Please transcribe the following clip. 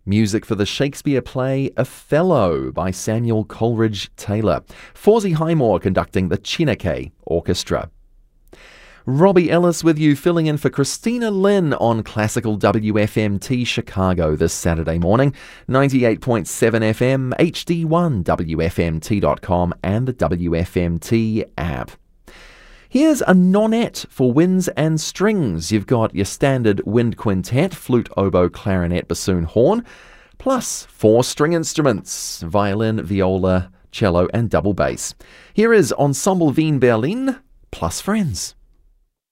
Music for the Shakespeare play Othello by Samuel Coleridge Taylor. Fawzi Highmore conducting the Chineke Orchestra. Robbie Ellis with you, filling in for Christina Lynn on Classical WFMT Chicago this Saturday morning. 98.7 FM, HD1, WFMT.com and the WFMT app. Here's a nonette for winds and strings. You've got your standard wind quintet, flute, oboe, clarinet, bassoon, horn, plus 4 string instruments, violin, viola, cello and double bass. Here is Ensemble Wien Berlin plus friends.